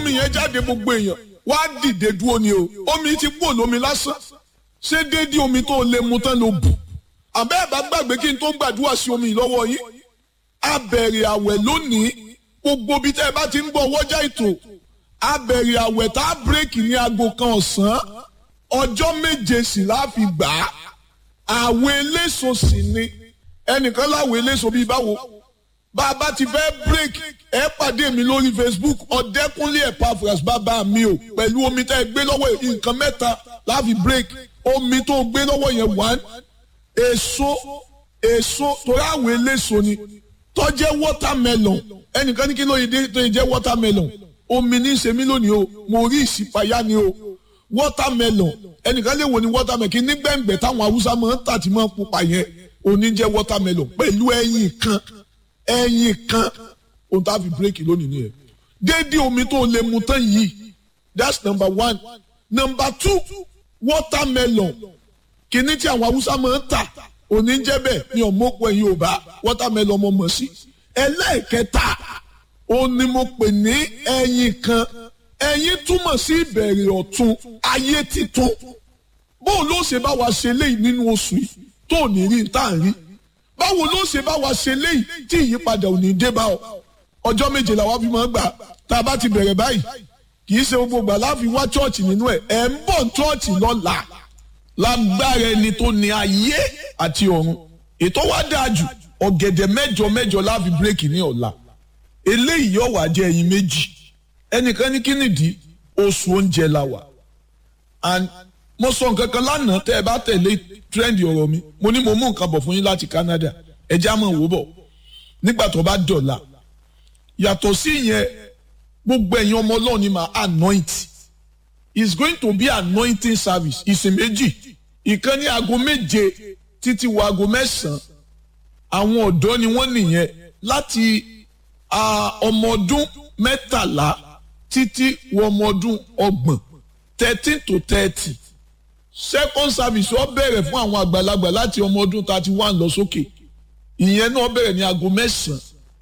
omi yẹn jáde gbogbo èèyàn wá dìde dúró ni o omi ti pò lómi lásán ṣé déédéé omi tó lè mu tán ló bù àbẹ́ ẹ̀ bá gbàgbé kí n tó gbàdúrà sí omi lọ́wọ́ yín a bẹ̀rẹ̀ àwẹ̀ lónìí gbogbo bí tẹ́ ẹ bá ti ń gbọ́ wọ́jà ètò a bẹ̀rẹ̀ àwẹ̀ tá a bírèkì ní aago kan ọ̀sán ọjọ́ méje sì láfi gbà á àwẹ̀ eléso sì ni ẹnìkan láwẹ̀ eléso bíi báwo bá a bá ti fẹ́ bírèkì ẹ pàdé mi lórí Facebook Ọ̀dẹ́kúnlé Epaphras bàbá mi o pẹ̀lú omi tẹ́ ẹ gbé lọ́wọ́ nǹkan mẹ́ta láfi bírèkì omi tó gbé lọ́wọ́ yẹn one èso torí àwẹ̀ eléso ni tó jẹ́ watermelon ẹnìkan ní kí ló yẹ tó jẹ́ watermelon omi ní í ṣe mí lónìí o mo rí ìṣípayá ni o watermelon ẹnìkan lè wò ní watermelon kí ní gbẹ̀ngbẹ̀ táwọn haúsá máa ń tà tí máa ń pupa yẹn òní jẹ́ watermelon pẹ̀lú ẹyin kan ohun tá a fi bírèkì lónìí nìyẹn déédéé omi tó lè mu tán yìí that's number one. Number two watermelon kìíní tí àwọn haúsá máa ń tà òní jẹ́ bẹ́ẹ̀ ni ọ̀mọ́pọ̀ ẹ̀yin ò bá watermelon mo mọ̀ sí ẹlẹ́ẹ̀kẹta ó ní mo pè ní ẹyin kan ẹyin túmọ̀ sí ìbẹ̀rẹ̀ ọ̀tun ayé titun báwo ló ṣe bá wa ṣe léyìí nínú oṣù yìí tó ní rí tá à ń rí báwo ló ṣe bá wa ṣe léyìí tí ìyípadà ò ní dé bá ọ ọjọ́ méje làwa fi máa ń gbà tá a bá ti bẹ̀rẹ̀ báyìí kì í ṣe gbogbo gbà láfi wá chọ́ọ̀chì nínú ẹ̀ ń bọ̀ chọ́ọ̀chì lọ́la lágbára ẹni tó ní ayé àti ọ̀run ètò wa dáa jù ọ̀gẹ̀dẹ̀ mẹ́jọ láfi bírèkì ní ọ̀la eléyìí yóò wá jẹ́ ẹyin méjì ẹnìkan ní kínìdí oṣù oúnjẹ la wà and mo sọ nǹkan kan lánàá tẹ́ ẹ bá tẹ̀lé trend ọ̀rọ̀ mi mo ní mo mú nǹkan bọ̀ fún yín láti Canada ẹ já mọ̀ wò bọ̀ nígbà tó bá dọ̀la yàtọ̀ sí ìyẹn gbogbo ẹ̀yin ọmọ Ọlọ́run ni màá anoint it's going to be anointing service ìsìn méjì ìkan ní aago méje títí wo aago mẹ́sàn-án àwọn ọ̀dọ́ ni wọ́n nìyẹn láti ọmọ ọdún mẹ́tàlá títí wọ ọmọ ọdún ọgbọ̀n 13 to 30 second service ó bẹ̀rẹ̀ fún àwọn àgbàlagbà láti ọmọ ọdún 31 lọ sókè ìyẹn náà bẹ̀rẹ̀ ní aago mẹ́sàn-án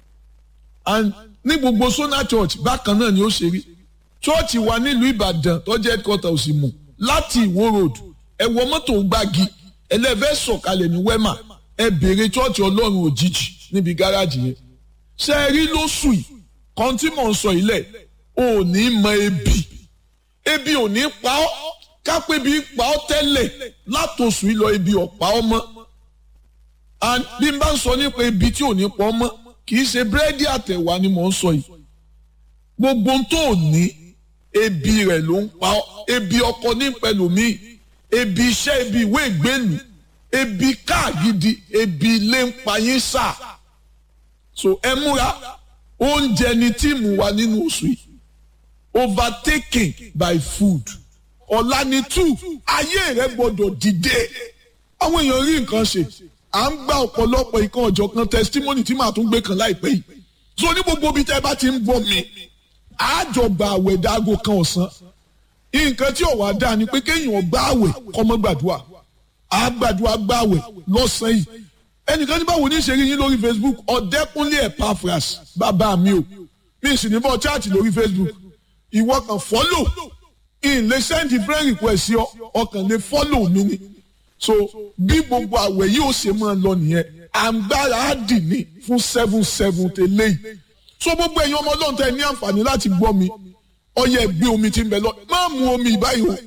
and ní gbogbo Sona Church bákan náà ni ó ṣe rí church wa nílùú Ìbàdàn tó jẹ́ headquarter Òsìmù láti Ìwó road ẹ wọ mọ́tò Gbági ẹlẹ́fẹ́ sọ̀kalẹ̀ ní Wema ẹ béèrè church Ọlọ́run òjijì níbi gáràjì yẹn ṣe é rí lóṣù yìí kan tí mò ń sọ ilẹ̀ ò ní mọ ebi ò ní pa ọ́ kápẹ́ bí pa ọ́ tẹ́lẹ̀ látòṣù yìí lọ ebi ọ̀pá ọ́ mọ́ and bí n bá ń sọ nípa ebi tí ò ní pa ọ́ mọ́ kì í ṣe búrẹ́dì àtẹ̀wá ni mò ń sọ yìí gbogbo tó ní ebi rẹ̀ ló ń pa ọ́ ebi ọkọ ní pẹ̀lú mi ebi iṣẹ́ ebi ìwé ìgbélu ebi káàgidi ebi ilé ń pa yín sáà so ẹ múra oúnjẹ ni tíìmù wa nínú oṣù yìí overtaken by food ọ̀la ni two ayé rẹ gbọ́dọ̀ dìde àwọn èèyàn rí nǹkan ṣe à ń gba ọ̀pọ̀lọpọ̀ ìkan ọ̀jọ̀kan testimony tí màá tún gbé kan láìpẹ́ yìí so ní gbogbo ibi tẹ́ bá ti ń gbọ́ mi àjọgbà àwẹ̀ dáago kan ọ̀sán nǹkan tí ọ̀wá dá ni pé kéèyàn gbá àwẹ̀ kọ́mọ́ gbàdúrà àgbàdúrà gbá àwẹ̀ lọ́sàn-án yìí ẹnìkan ní báwo ní ṣe rí yín lórí Facebook Ọ̀dẹ́kúnlé Epaphras bàbá mi o mi sì ní bọ́ chat lórí Facebook ìwọ kan follow in lè send friend request sí ọ ọkàn lè follow mi ni so bí gbogbo àwẹ̀ yìí ó ṣe máa lọ nìyẹn àǹgbára á dì ní fún 7-7 tẹ́lẹ̀ yìí so gbogbo ẹ̀yin ọmọ Ọlọ́run tẹ́ ní àǹfààní láti gbọ́ mi ọyẹ gbé omi tí ń bẹ lọ má mu omi ìbáyìí o